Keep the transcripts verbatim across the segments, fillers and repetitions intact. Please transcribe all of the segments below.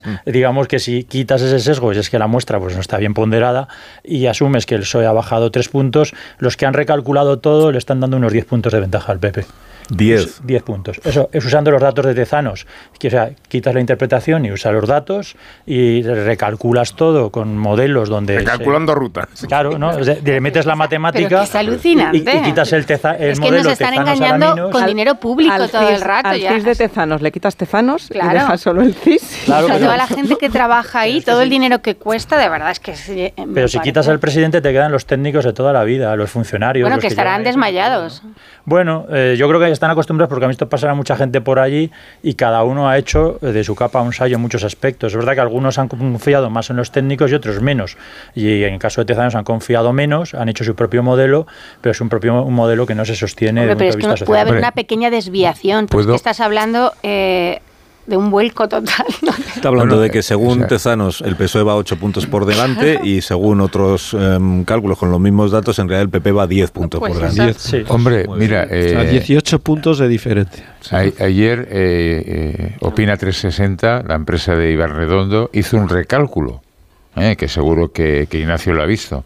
Mm. Digamos que si quitas ese sesgo, y es que la muestra pues no está bien ponderada, y asumes que el P S O E ha bajado tres puntos, los que han recalculado todo le están dando unos diez puntos de ventaja al P P. diez. diez puntos. Eso es usando los datos de Tezanos. Que, o sea, quitas la interpretación y usas los datos y recalculas todo con modelos donde... Recalculando se, rutas. Claro, ¿no? Le metes la matemática... Pero que es alucinante. Y, y quitas el, teza, el es que modelo nos están Tezanos engañando Alaminos. con dinero público al todo C I S, el rato. Al ya. C I S de Tezanos le quitas Tezanos claro. y dejas solo el C I S. Claro, o sea, pero, toda la gente que trabaja ahí, todo el dinero que cuesta, de verdad es que... Se, pero si quitas al presidente te quedan los técnicos de toda la vida, los funcionarios... Bueno, los que, que estarán desmayados. Bueno, eh, yo creo que están acostumbrados porque a mí esto pasará a mucha gente por allí y cada uno ha hecho de su capa un sayo en muchos aspectos. Es verdad que algunos han confiado más en los técnicos y otros menos. Y en el caso de Tezanos han confiado menos, han hecho su propio modelo, pero es un propio un modelo que no se sostiene. Hombre, de pero un punto es de que vista no puede haber social. una pequeña desviación. Pues que estás hablando... Eh, de un vuelco total. Está hablando bueno, de que según o sea, Tezanos el P S O E va ocho puntos por delante y según otros um, cálculos con los mismos datos en realidad el P P va diez puntos pues por delante. diez, sí. Hombre, Muy mira... bien. Eh, o sea, dieciocho puntos de diferencia. Sí. A, ayer eh, eh, Opina trescientos sesenta, la empresa de Iván Redondo, hizo un recálculo, eh, que seguro que, que Ignacio lo ha visto.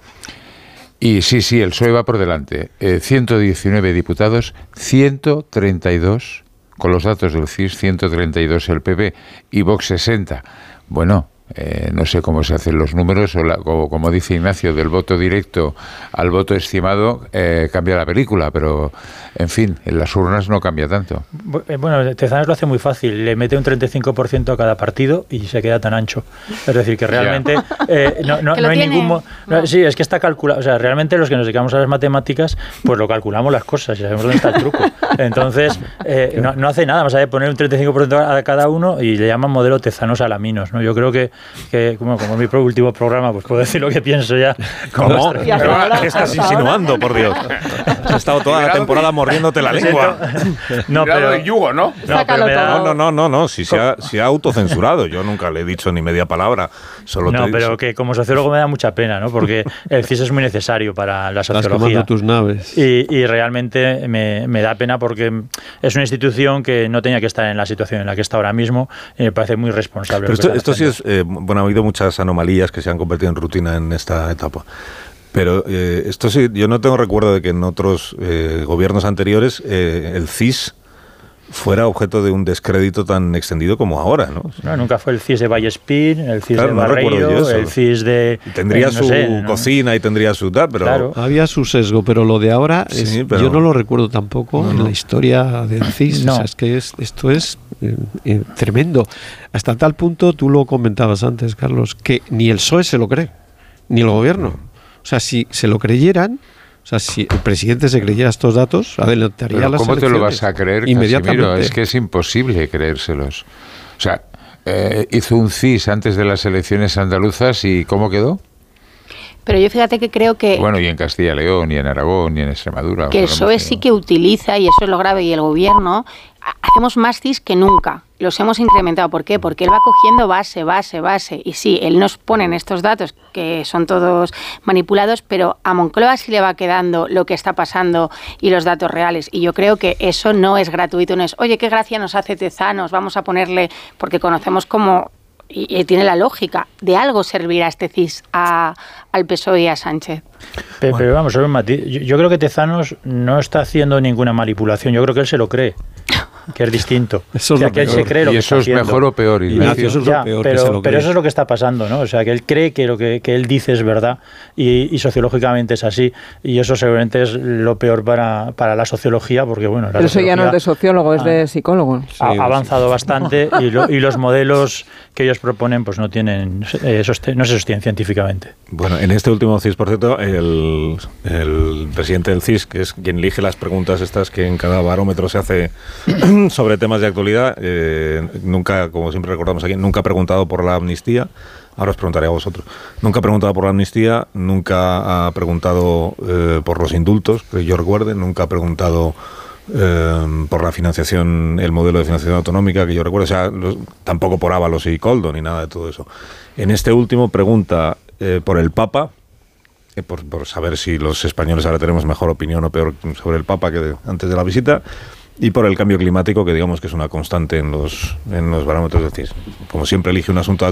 Y sí, sí, el P S O E va por delante. Eh, ciento diecinueve diputados, ciento treinta y dos... con los datos del C I S, ciento treinta y dos el P P y Vox sesenta. Bueno, eh, no sé cómo se hacen los números, o, la, o como dice Ignacio, del voto directo al voto estimado eh, cambia la película, pero en fin, en las urnas no cambia tanto. Bueno, Tezanos lo hace muy fácil, le mete un treinta y cinco por ciento a cada partido y se queda tan ancho. Es decir, que realmente eh, no, no, no hay tiene? ningún... No. Sí, es que está calculado, o sea, realmente los que nos dedicamos a las matemáticas, pues lo calculamos las cosas y sabemos dónde está el truco. Entonces, eh, no, no hace nada más allá de poner un treinta y cinco por ciento a cada uno y le llaman modelo Tezanos Alaminos, ¿no? Yo creo que, que como, como es mi último programa, pues puedo decir lo que pienso ya. ¿Cómo? ¿Qué estás insinuando, por Dios? Has estado toda la temporada mordiéndote la lengua. No, pero de yugo, ¿no? No, pero da... no, no, no, no, si se ha, se ha autocensurado. Yo nunca le he dicho ni media palabra. Solo no, te pero dicho. que como sociólogo me da mucha pena, ¿no? Porque el C I S es muy necesario para la sociología. Estás quemando tus naves. Y, y realmente me, me da pena porque es una institución que no tenía que estar en la situación en la que está ahora mismo y me parece muy responsable. Pero esto, esto sí es, eh, bueno, ha habido muchas anomalías que se han convertido en rutina en esta etapa. Pero eh, esto sí, yo no tengo recuerdo de que en otros eh, gobiernos anteriores eh, el C I S fuera objeto de un descrédito tan extendido como ahora, ¿no? No, nunca fue el C I S de Vallespín, el C I S claro, de no Barreiro, el C I S de... Y tendría eh, no su sé, ¿no? cocina y tendría su tal, pero... Claro. Había su sesgo, pero lo de ahora, es, sí, pero... yo no lo recuerdo tampoco no, en no. la historia del C I S. No. O sea, es que es, esto es eh, eh, tremendo. Hasta tal punto, tú lo comentabas antes, Carlos, que ni el P S O E se lo cree, ni el gobierno. O sea, si se lo creyeran... O sea, si el presidente se creyera estos datos, adelantaría Pero las ¿cómo elecciones. te lo vas a creer, inmediatamente? Casimiro? Es que es imposible creérselos. O sea, eh, hizo un C I S antes de las elecciones andaluzas y ¿cómo quedó? Pero yo fíjate que creo que... Bueno, y en Castilla y León, y en Aragón, y en Extremadura. Que el P S O E sí que utiliza, y eso es lo grave, y el gobierno, hacemos más C I S que nunca. Los hemos incrementado. ¿Por qué? Porque él va cogiendo base, base, base. Y sí, él nos pone en estos datos, que son todos manipulados, pero a Moncloa sí le va quedando lo que está pasando y los datos reales. Y yo creo que eso no es gratuito, no es, oye, qué gracia nos hace Tezanos, vamos a ponerle, porque conocemos cómo... Y, y tiene la lógica, de algo servirá este C I S a, al P S O E y a Sánchez. Pero, bueno. pero vamos, solo un matiz. Yo, yo creo que Tezanos no está haciendo ninguna manipulación, yo creo que él se lo cree, que es distinto. Eso o es sea, lo que él peor. se cree lo ¿Y que eso está es haciendo. mejor o peor, Ignacio? Eso es Ya, lo peor, pero, que se lo pero cree. eso es lo que está pasando, ¿no? O sea, que él cree que lo que, que él dice es verdad y, y sociológicamente es así. Y eso seguramente es lo peor para, para la sociología, porque bueno... La Pero eso ya no es de sociólogo, es de psicólogo. Ha Sí, avanzado bastante y, lo, y los modelos que ellos proponen pues no tienen eh, sosten- no se sostienen científicamente. Bueno, en este último C I S, por cierto, el, el presidente del C I S, que es quien elige las preguntas estas que en cada barómetro se hace sobre temas de actualidad, eh, nunca, como siempre recordamos aquí, nunca ha preguntado por la amnistía. Ahora os preguntaré a vosotros. Nunca ha preguntado por la amnistía, nunca ha preguntado eh, por los indultos, que yo recuerde, nunca ha preguntado eh, por la financiación, el modelo de financiación autonómica, que yo recuerdo, o sea, los, tampoco por Ábalos y Koldo, ni nada de todo eso. En este último pregunta eh, por el Papa, eh, por, por saber si los españoles ahora tenemos mejor opinión o peor sobre el Papa que de, antes de la visita, y por el cambio climático, que digamos que es una constante en los, en los barómetros del C I S. Como siempre elige un asunto